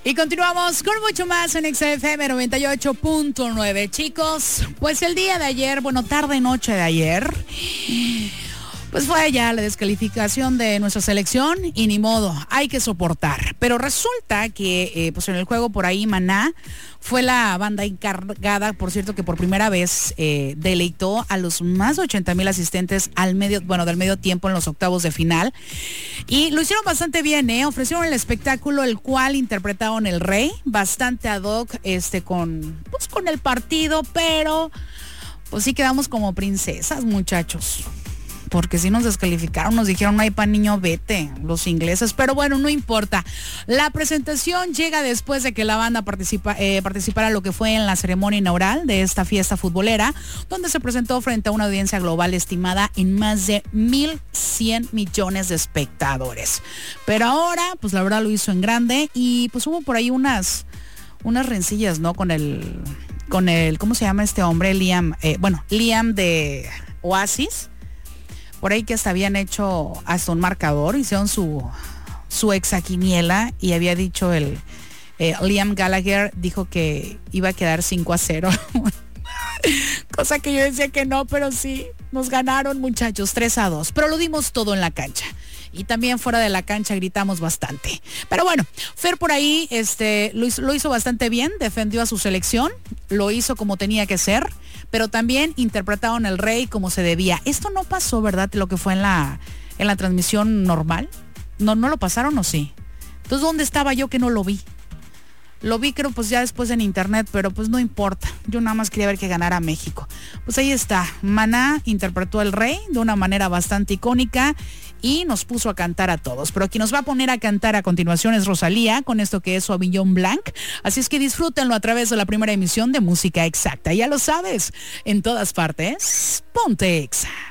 Y continuamos con mucho más en XFM 98.9. Chicos, pues el día de ayer, tarde noche de ayer, pues fue ya la descalificación de nuestra selección y ni modo, hay que soportar. Pero resulta que pues en el juego por ahí Maná fue la banda encargada, por cierto, que por primera vez deleitó a los más de 80,000 asistentes del medio tiempo en los octavos de final. Y lo hicieron bastante bien, ofrecieron el espectáculo, el cual interpretaron El Rey, bastante ad hoc, con el partido, pero pues sí quedamos como princesas, muchachos. Porque si nos descalificaron, nos dijeron, ay, pa' niño, vete, los ingleses. Pero bueno, no importa. La presentación llega después de que la banda participara lo que fue en la ceremonia inaugural de esta fiesta futbolera, donde se presentó frente a una audiencia global estimada en más de 1,100 millones de espectadores. Pero ahora, pues la verdad lo hizo en grande y pues hubo por ahí unas rencillas, ¿no? Con el, ¿cómo se llama este hombre? Liam de Oasis. Por ahí que hasta habían hecho hasta un marcador, hicieron su exaciniela y había dicho Liam Gallagher, dijo que iba a quedar 5-0. Cosa que yo decía que no, pero sí, nos ganaron, muchachos, 3-2. Pero lo dimos todo en la cancha. Y también fuera de la cancha gritamos bastante. Pero bueno, Fer por ahí lo hizo bastante bien, defendió a su selección, lo hizo como tenía que ser, pero también interpretaron El Rey como se debía. Esto no pasó, ¿verdad? Lo que fue en la transmisión normal. ¿No lo pasaron o sí? Entonces, ¿dónde estaba yo que no lo vi? Lo vi creo pues ya después en internet, pero pues no importa. Yo nada más quería ver que ganara México. Pues ahí está. Maná interpretó El Rey de una manera bastante icónica y nos puso a cantar a todos. Pero quien nos va a poner a cantar a continuación es Rosalía con esto que es Sauvignon Blanc. Así es que disfrútenlo a través de la primera emisión de Música Exacta. Ya lo sabes, en todas partes, ponte Exa.